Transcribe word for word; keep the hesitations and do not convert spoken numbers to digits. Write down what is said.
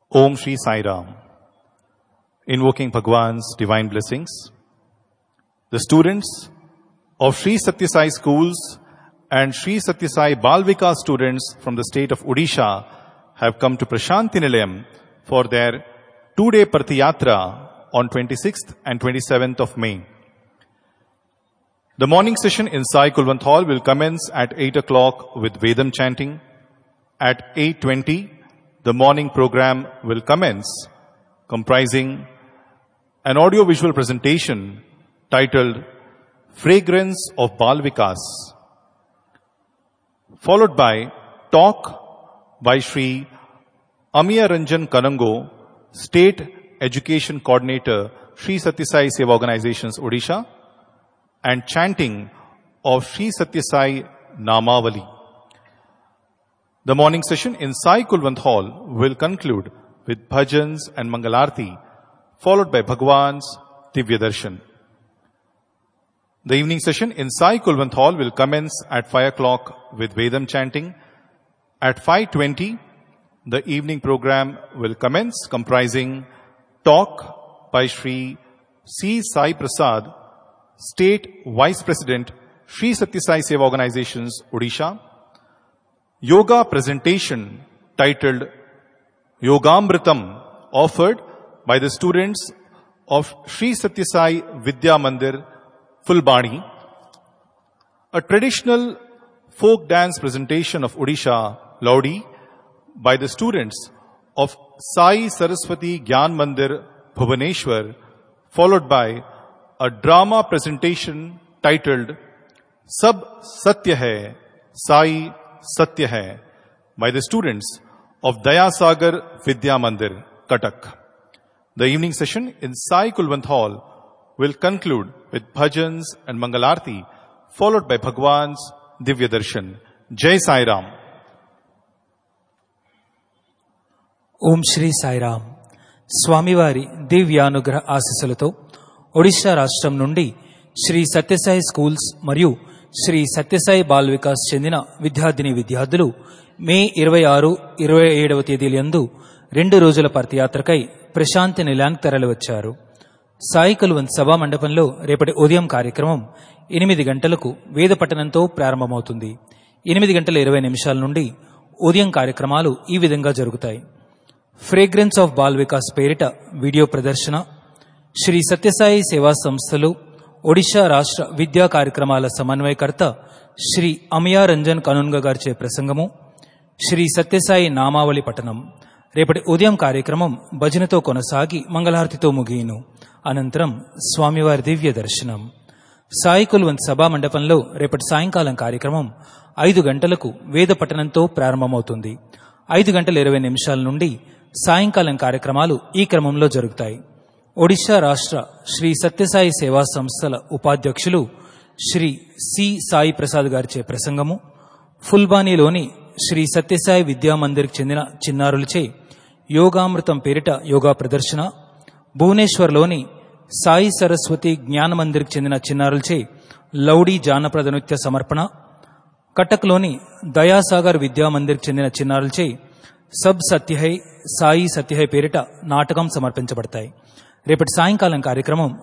Om Shri Sai Ram. Invoking Bhagwan's divine blessings. The students of Sri Satya Sai schools and Sri Satya Sai Bal Vikas students from the state of Odisha have come to Prashanti Nilayam for their two-day Prathiyatra on twenty-sixth and twenty-seventh of May. The morning session in Sai Kulwant Hall will commence at eight o'clock with Vedam chanting. At eight twenty, the morning program will commence, comprising an audio-visual presentation titled Fragrance of Bal Vikas, followed by talk by Shri Amiya Ranjan Kanango, State Education Coordinator, Sri Satya Sai Seva Organizations, Odisha, and chanting of Sri Satya Sai Namavali. The morning session in Sai Kulwant Hall will conclude with bhajans and mangalarti, followed by Bhagwan's Divya Darshan. The evening session in Sai Kulwant Hall will commence at five o'clock with Vedam chanting. At five twenty, the evening program will commence, comprising talk by Shri C. Sai Prasad, State Vice President, Sri Satya Sai Seva Organizations, Odisha. Yoga presentation titled Yogamritam, offered by the students of Sri Satya Sai Vidya Mandir, Fulbani. A traditional folk dance presentation of Odisha, Laudi, by the students of Sai Saraswati Gyan Mandir, Bhubaneswar, followed by a drama presentation titled Sab Satya Hai, Sai Satya Hai, by the students of Dayasagar Vidya Mandir, Katak. The evening session in Sai Kulwant Hall will conclude with bhajans and mangalarti, followed by Bhagwan's Divya Darshan. Jai Sai Ram. Om Shri Sai Ram. స్వామివారి దివ్యానుగ్రహ ఆశీస్సులతో ఒడిశా రాష్ట్రం నుండి Shri Sathya Sai schools మరియు Shri Sathya Sai ball Vikas చెందిన విద్యార్థిని విద్యార్థులు మే ఇరవై ఆరు ఇరవై ఏడవ తేదీలందు రెండు రోజుల పర్తియాత్రకై ప్రశాంతి నిలయానికి తరలివచ్చారు. సాయి కుల్వంత్ సభా మండపంలో రేపటి ఉదయం కార్యక్రమం ఎనిమిది గంటలకు వేద పఠనంతో ప్రారంభమవుతుంది. ఎనిమిది గంటల ఇరవై నిమిషాల నుండి ఉదయం కార్యక్రమాలు ఈ విధంగా జరుగుతాయి. ఫ్రేగ్రెన్స్ ఆఫ్ బాల్ వికాస్ పేరిట వీడియో ప్రదర్శన, శ్రీ సత్యసాయి సేవా సంస్థలు ఒడిశా రాష్ట్ర విద్యా కార్యక్రమాల సమన్వయకర్త శ్రీ అమియా రంజన్ కనున్గ గారిచే ప్రసంగము, శ్రీ సత్యసాయి నామావళి పఠనం. రేపటి ఉదయం కార్యక్రమం భజనతో కొనసాగి మంగళారతితో ముగియును. అనంతరం స్వామివారి దివ్య దర్శనం. సాయి కుల్వంత్ సభా మండపంలో రేపటి సాయంకాలం కార్యక్రమం ఐదు గంటలకు వేద పఠనంతో ప్రారంభమవుతుంది. ఐదు గంటల ఇరవై నిమిషాల నుండి సాయంకాలం కార్యక్రమాలు ఈ క్రమంలో జరుగుతాయి. ఒడిశా రాష్ట్ర శ్రీ సత్యసాయి సేవా సంస్థల ఉపాధ్యక్షులు శ్రీ సి సాయి ప్రసాద్ గారిచే ప్రసంగము, ఫుల్బానీలోని శ్రీ సత్యసాయి విద్యా మందిర్కి చెందిన చిన్నారులచే యోగామృతం పేరిట యోగా ప్రదర్శన, భువనేశ్వర్లోని సాయి సరస్వతి జ్ఞాన మందిర్కి చెందిన చిన్నారులచే లౌడీ జానపద నృత్య సమర్పణ, కటక్లోని దయాసాగర్ విద్యా మందిర్కి చెందిన చిన్నారులచే సబ్ సత్యహై సాయి సత్యహై పేరిట నాటకం సమర్పించబడతాయి. రేపటి సాయంకాలం కార్యక్రమం